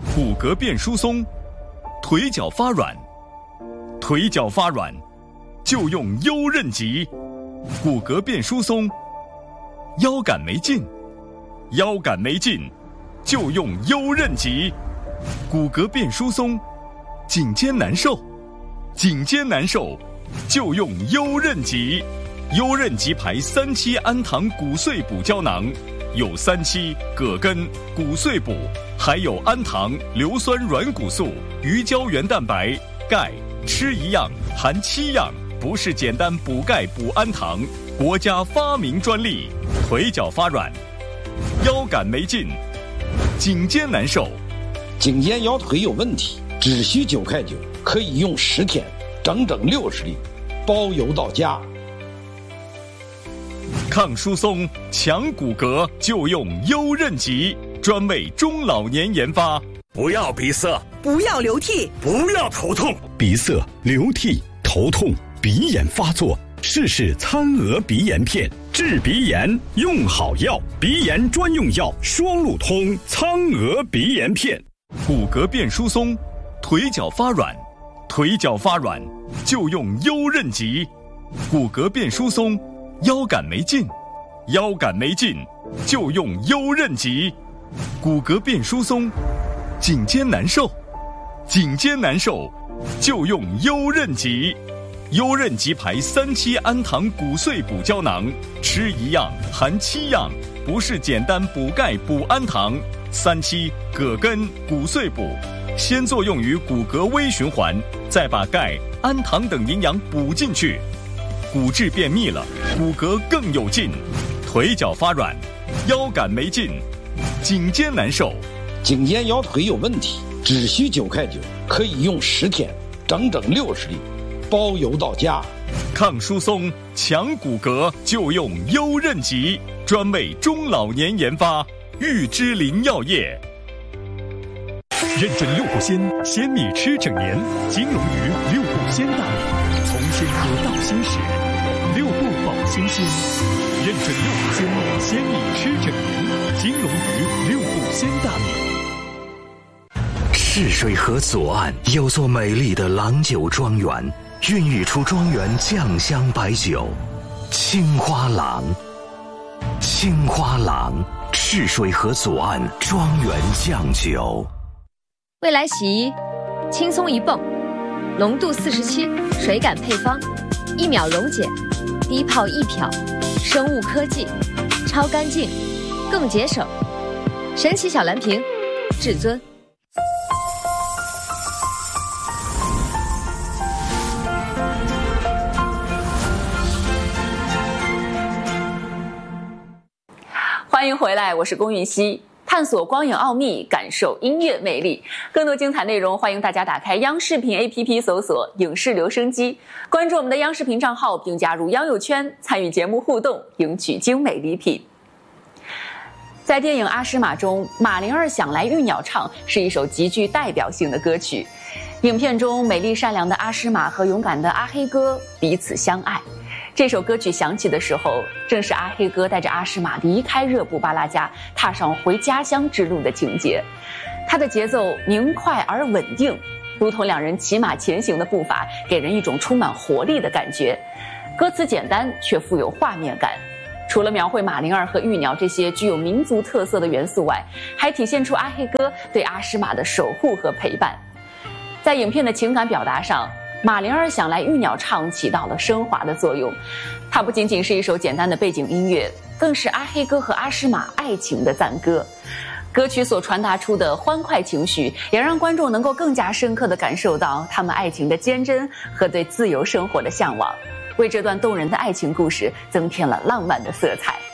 骨骼变疏松，腿脚发软，腿脚发软就用优韧极。骨骼变疏松，腰杆没劲，腰杆没劲就用优韧极。骨骼变疏松，颈肩难受，颈肩难受就用优韧极。优韧极牌3期氨糖骨碎补胶囊，有3期、葛根、骨碎补，还有氨糖、硫酸软骨素、鱼胶原蛋白、钙，吃一样含7样，不是简单补钙补氨糖，国家发明专利。腿脚发软，腰杆没劲，颈肩难受， 颈肩腰腿有问题，只需9块9，可以用10天，整整60粒，包邮到家。 抗疏松、强骨骼就用优韧极，专为中老年研发。 不要鼻塞， 不要流涕， 不要头痛。 鼻塞、流涕、头痛、鼻炎发作，试试苍鹅鼻炎片，治鼻炎用好药，鼻炎专用药双路通苍鹅鼻炎片。 骨骼变疏松，腿脚发软，腿脚发软就用优韧极。骨骼变疏松，腰杆没劲，腰杆没劲就用优韧极。骨骼变疏松，颈肩难受，颈肩难受就用优韧极。优韧极牌3期氨糖骨碎补胶囊，吃一样含7样，不是简单补钙补氨糖。3期、葛根、骨碎补，先作用于骨骼微循环，再把钙、氨糖等营养补进去，骨质变密了，骨骼更有劲。腿脚发软，腰杆没劲，颈肩难受， 颈肩腰腿有问题，只需9块9，可以用10天，整整60粒，包邮到家。 抗疏松、强骨骼就用优韧极，专为中老年研发。玉芝林药业认证6步鲜，鲜米吃整年，金龙鱼6步鲜大米，从鲜喝到鲜食，6步保鲜鲜。认证6步鲜，鲜米吃整年，金龙鱼6步鲜大米。 赤水河左岸有座美丽的郎酒庄园，孕育出庄园酱香白酒，青花郎。青花郎，赤水河左岸庄园酱酒。 未来洗衣，轻松一泵，浓度47，水感配方，1秒溶解，低泡1漂，生物科技，超干净，更节省。神奇小蓝瓶，至尊。 欢迎回来，我是龚云熙，探索光影奥秘，感受音乐魅力。更多精彩内容，欢迎大家打开央视频 APP 搜索影视留声机，关注我们的央视频账号，并加入央友圈，参与节目互动，赢取精美礼品。在电影《阿诗玛》中，马铃儿想来玉鸟唱是一首极具代表性的歌曲。影片中，美丽善良的阿诗玛和勇敢的阿黑哥彼此相爱。这首歌曲响起的时候，正是阿黑哥带着阿诗玛离开热布巴拉加，踏上回家乡之路的情节。它的节奏明快而稳定，如同两人骑马前行的步伐，给人一种充满活力的感觉。歌词简单却富有画面感，除了描绘马铃儿和玉鸟这些具有民族特色的元素外，还体现出阿黑哥对阿诗玛的守护和陪伴。在影片的情感表达上，马铃儿想来玉鸟唱起到了升华的作用。它不仅仅是一首简单的背景音乐，更是阿黑哥和阿诗玛爱情的赞歌。歌曲所传达出的欢快情绪，也让观众能够更加深刻地感受到他们爱情的坚贞和对自由生活的向往，为这段动人的爱情故事增添了浪漫的色彩。